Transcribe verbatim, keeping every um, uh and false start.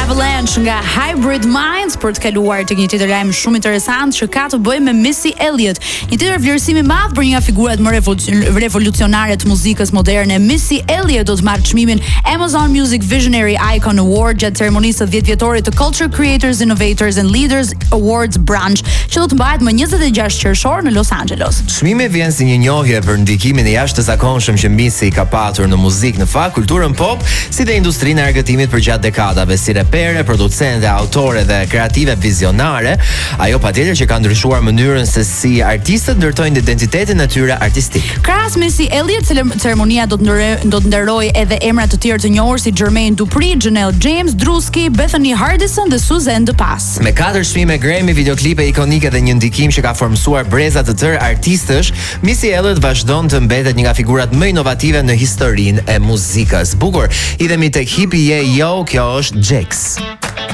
Avalanche nga Hybrid Minds për të kaluar tek një tjetër lajm shumë interesant që ka të bëjë me Missy Elliott. Një tjetër vlerësim i madh për një nga figurat më revolucionare të muzikës moderne. Missy Elliott do të marrë çmimin Amazon Music Visionary Icon Award gjatë ceremonisë së dhjetë vjetorit të Culture Creators, Innovators and Leaders Awards Branch, që do të mbahet më njëzet e gjashtë qershor në Los Angeles. Çmimi vjen si një njohje për ndikimin e jashtëzakonshëm që Missy ka patur në muzikë, në fakt, kulturën pop, si dhe industrinë e argëtimit për gjatë dekadave, si repere, producente, autore dhe kreative vizionare. Ajo patjetër që ka ndryshuar mënyrën se si artistët ndërtojnë identitetin e tyre artistik. Krahas Missy Elliott, ceremonia do të do të nderojë edhe emra të tjerë të njohur si Jermaine Dupri, Janelle James, Drewski, Bethany Hardison dhe Suzanne de Pass. Me katër çmime Grammy, videoklipe ikonike dhe një ndikim që ka formsuar breza të tërë artistësh, Missy Elliott vazhdon të mbetet një nga figurat më inovative në historinë e muzikës. Bukur, idhemi tek Hippie Ye Yo, kjo është Jax.